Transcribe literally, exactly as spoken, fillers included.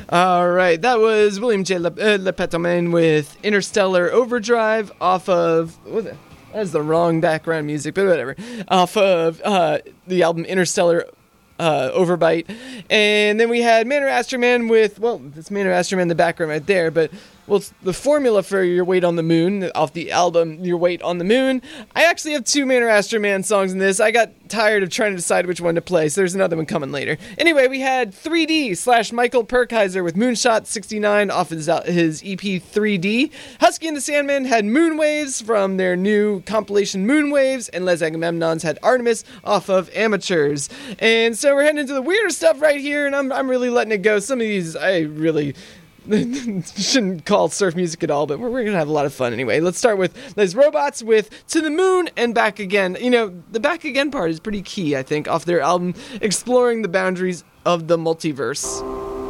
All right, that was William J. Le, uh, Le Pétomane with Interstellar Overdrive off of... What was it? That's the wrong background music, but whatever. Off of uh, the album Interstellar uh, Overbite. And then we had Manor Astroman with... Well, it's Manor Astroman in the background right there, but... Well, it's the formula for Your Weight on the Moon, off the album Your Weight on the Moon. I actually have two Manor Astroman songs in this. I got tired of trying to decide which one to play, so there's another one coming later. Anyway, we had three D slash Michael Perkheiser with Moonshot sixty-nine off his, uh, his E P three D. Husky and the Sandman had Moonwaves from their new compilation Moonwaves, and Les Agamemnons had Artemis off of Amateurs. And so we're heading into the weirder stuff right here, and I'm, I'm really letting it go. Some of these, I really... shouldn't call surf music at all, but we're, we're gonna have a lot of fun anyway. Let's start with Les Robots with To the Moon and Back Again. You know, the Back Again part is pretty key, I think, off their album Exploring the Boundaries of the Multiverse.